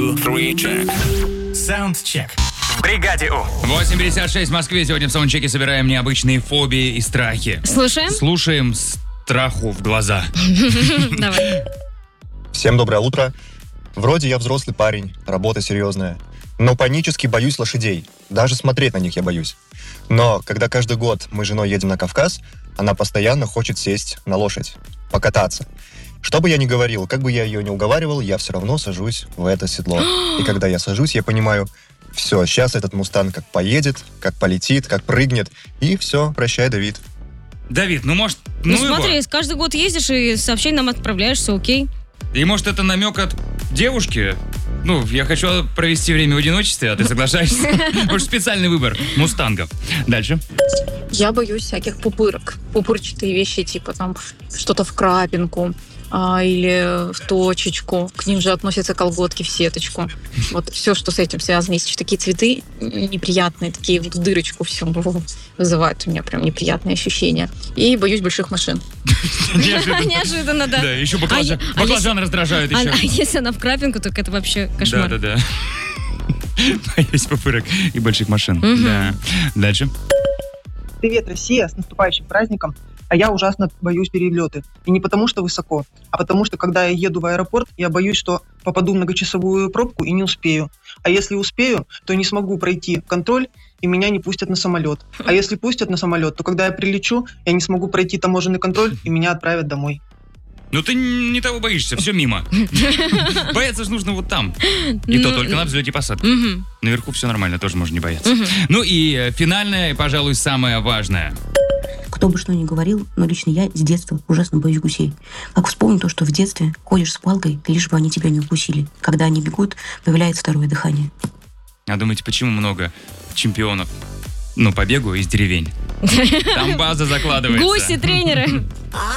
2, 3, check. Саундчек. В бригаде У. 8:56 в Москве. Сегодня в саундчеке собираем необычные фобии и страхи. Слушаем? Слушаем страху в глаза. Давай. Всем доброе утро. Вроде я взрослый парень, работа серьезная, но панически боюсь лошадей. Даже смотреть на них я боюсь. Но когда каждый год мы с женой едем на Кавказ, она постоянно хочет сесть на лошадь, покататься. Что бы я ни говорил, как бы я ее ни уговаривал, я все равно сажусь в это седло. И когда я сажусь, я понимаю, все, сейчас этот мустанг как поедет, как полетит, как прыгнет, и все, прощай, Давид. Давид, может, Ну его. смотри, каждый год ездишь и сообщение нам отправляешь, все окей. И может это намек от девушки? Я хочу провести время в одиночестве, а ты соглашаешься? Может, специальный выбор мустангов. Дальше. Я боюсь всяких пупырок. Пупырчатые вещи, типа там что-то в крапинку или в точечку. К ним же относятся колготки в сеточку. Вот все, что с этим связано. Есть еще такие цветы неприятные, такие вот в дырочку все вызывают у меня прям неприятные ощущения. И боюсь больших машин. Неожиданно, да. Да, еще баклажан раздражают еще. А если она в крапинку, так это вообще кошмар. Да. Боюсь пупырок и больших машин. Да. Дальше. Привет, Россия, с наступающим праздником. А я ужасно боюсь перелеты. И не потому, что высоко, а потому, что когда я еду в аэропорт, я боюсь, что попаду в многочасовую пробку и не успею. А если успею, то не смогу пройти контроль, и меня не пустят на самолет. А если пустят на самолет, то когда я прилечу, я не смогу пройти таможенный контроль, и меня отправят домой. Ты не того боишься, все мимо. Бояться же нужно вот там. И то только на взлете и посадке. Наверху все нормально, тоже можно не бояться. И финальное, и, пожалуй, самое важное. Кто бы что ни говорил, но лично я с детства ужасно боюсь гусей. Как вспомню то, что в детстве ходишь с палкой, лишь бы они тебя не укусили. Когда они бегут, появляется второе дыхание. А думаете, почему много чемпионов, по бегу из деревень? Там база закладывается. Гуси-тренеры.